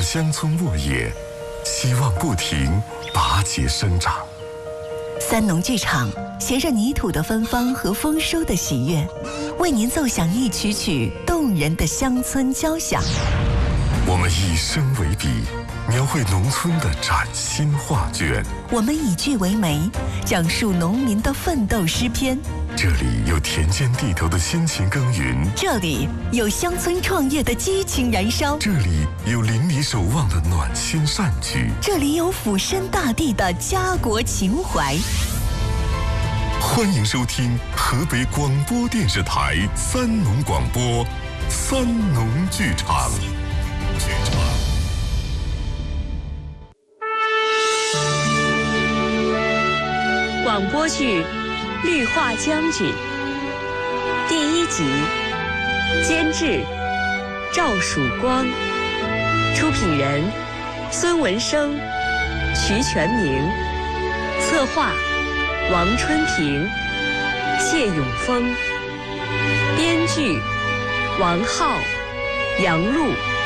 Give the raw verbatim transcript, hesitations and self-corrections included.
乡村沃野，希望不停拔节生长。 三农剧场携着泥土的芬芳和丰收的喜悦，为您奏响一曲曲动人的乡村交响。 我们以声为笔，描绘农村的崭新画卷。 我们以句为媒，讲述农民的奋斗诗篇。 这里有田间地头的辛勤耕耘， 这里有乡村创业的激情燃烧， 这里有邻里守望的暖心善举， 这里有俯身大地的家国情怀。 欢迎收听河北广播电视台三农广播三农剧场。剧场。 广播剧《绿化将军》第一集，监制赵曙光，出品人孙文生、徐全明，策划王春平、谢永峰，编剧王浩、杨璐。